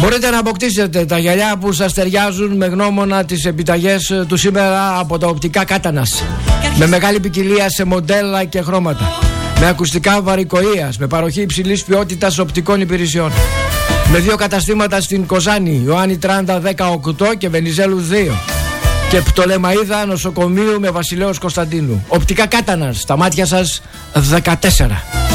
Μπορείτε να αποκτήσετε τα γυαλιά που σας ταιριάζουν με γνώμονα τις επιταγές του σήμερα από τα οπτικά Κάτανας. Με μεγάλη ποικιλία σε μοντέλα και χρώματα. Με ακουστικά βαρικοΐας, με παροχή υψηλής ποιότητας οπτικών υπηρεσιών. Με 2 καταστήματα στην Κοζάνη, Ιωάννη Τράντα 18 και Βενιζέλου 2. Και Πτολεμαΐδα νοσοκομείου με Βασιλέως Κωνσταντίνου. Οπτικά Κάτανας, τα μάτια σας 14.